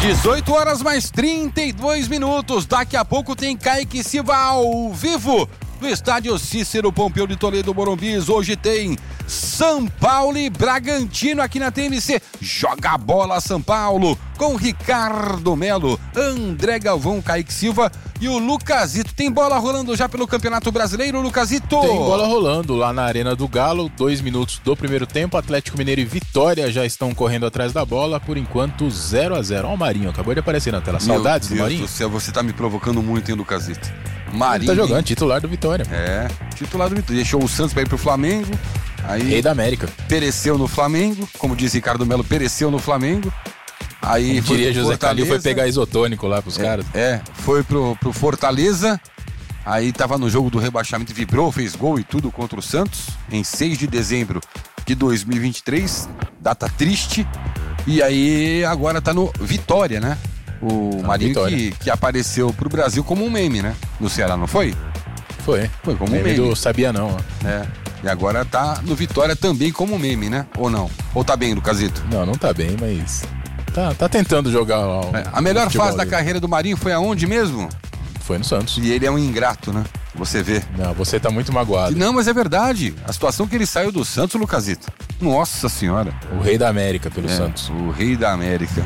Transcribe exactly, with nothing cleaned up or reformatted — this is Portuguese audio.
dezoito horas mais trinta e dois minutos. Daqui a pouco tem Kaique Silva ao vivo no estádio Cícero Pompeu de Toledo, Morumbi. Hoje tem São Paulo e Bragantino aqui na T M C. Joga a bola São Paulo com Ricardo Melo, André Galvão, Kaique Silva e o Lucasito. Tem bola rolando já pelo Campeonato Brasileiro, Lucasito? Tem bola rolando lá na Arena do Galo. Dois minutos do primeiro tempo. Atlético Mineiro e Vitória já estão correndo atrás da bola. Por enquanto, zero a zero. Ó, o Marinho acabou de aparecer na tela. Saudades Meu do Marinho? Deus do céu, você tá me provocando muito, hein, Lucasito? Marinho. Ele tá jogando, titular do Vitória. É, titular do Vitória. Deixou o Santos pra ir pro Flamengo. Aí Rei da América. Pereceu no Flamengo. Como diz Ricardo Melo, pereceu no Flamengo. Aí Como foi diria José Fortaleza. Calil, foi pegar isotônico lá pros é, caras. É, foi pro, pro Fortaleza. Aí tava no jogo do rebaixamento, vibrou, fez gol e tudo contra o Santos. Em seis de dezembro de dois mil e vinte e três. Data triste. E aí agora tá no Vitória, né? O tá Marinho Vitória. que, que apareceu pro Brasil como um meme, né? No Ceará, não foi? Foi. Foi como um meme. meme. Do Sabia Não, ó. É. E agora tá no Vitória também como meme, né? Ou não? Ou tá bem, Lucasito? Não, não tá bem, mas tá, tá tentando jogar ó, É, a melhor futebol fase da dele. carreira do Marinho foi aonde mesmo? Foi no Santos. E ele é um ingrato, né? Você vê. Não, você tá muito magoado. Não, mas é verdade. A situação que ele saiu do Santos, Lucasito. Nossa senhora. O Rei da América pelo É, Santos. o Rei da América.